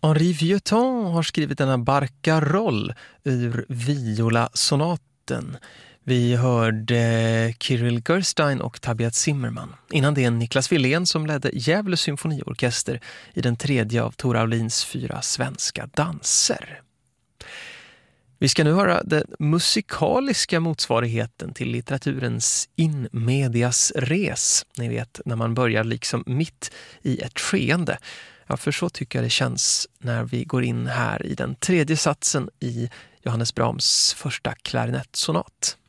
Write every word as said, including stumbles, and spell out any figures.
Henri Vieuxtemps har skrivit denna barcaroll ur Viola-sonaten. Vi hörde Kirill Gerstein och Tabiat Zimmerman. Innan det är Niklas Willén som ledde Gävle symfoniorkester i den tredje av Tor Aulins fyra svenska danser. Vi ska nu höra den musikaliska motsvarigheten till litteraturens in medias res. Ni vet, när man börjar liksom mitt i ett skeende. Ja, för så tycker jag det känns när vi går in här i den tredje satsen i Johannes Brahms första klarinettsonat.